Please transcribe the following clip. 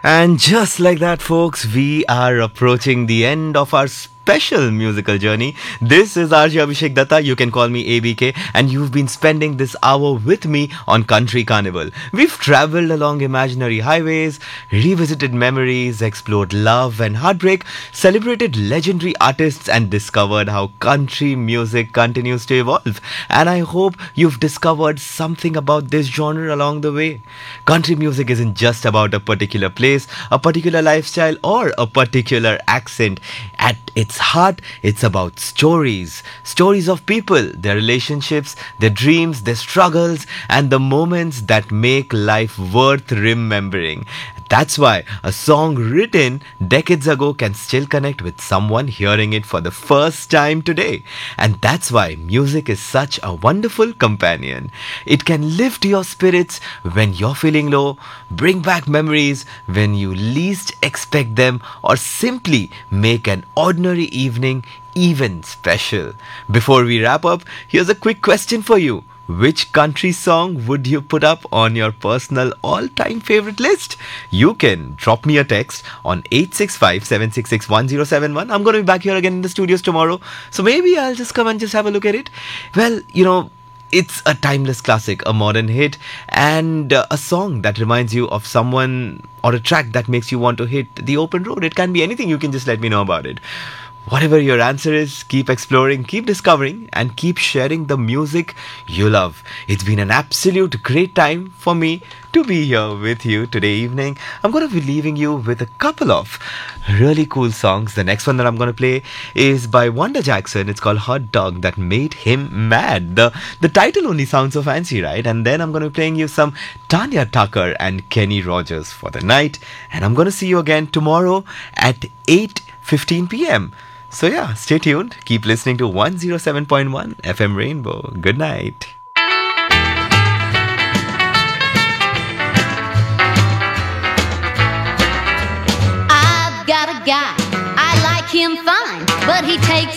And just like that, folks, we are approaching the end of our special musical journey. This is RJ Abhishek Datta. You can call me ABK, and you've been spending this hour with me on Country Carnival. We've traveled along imaginary highways, revisited memories, explored love and heartbreak, celebrated legendary artists, and discovered how country music continues to evolve. And I hope you've discovered something about this genre along the way. Country music isn't just about a particular place, a particular lifestyle, or a particular accent. At its heart, it's about stories. Stories of people, their relationships, their dreams, their struggles, and the moments that make life worth remembering. That's why a song written decades ago can still connect with someone hearing it for the first time today. And that's why music is such a wonderful companion. It can lift your spirits when you're feeling low, bring back memories when you least expect them, or simply make an ordinary evening even special. Before we wrap up, here's a quick question for you. Which country song would you put up on your personal all-time favorite list? You can drop me a text on 865-766-1071. I'm going to be back here again in the studios tomorrow. So maybe I'll just come and just have a look at it. Well, it's a timeless classic, a modern hit, and a song that reminds you of someone or a track that makes you want to hit the open road. It can be anything. You can just let me know about it. Whatever your answer is, keep exploring, keep discovering, and keep sharing the music you love. It's been an absolute great time for me to be here with you today evening. I'm going to be leaving you with a couple of really cool songs. The next one that I'm going to play is by Wanda Jackson. It's called Hot Dog That Made Him Mad. The title only sounds so fancy, right? And then I'm going to be playing you some Tanya Tucker and Kenny Rogers for the night. And I'm going to see you again tomorrow at 8:15 p.m. So yeah, stay tuned. Keep listening to 107.1 FM Rainbow. Good night. I've got a guy, I like him fine, but he takes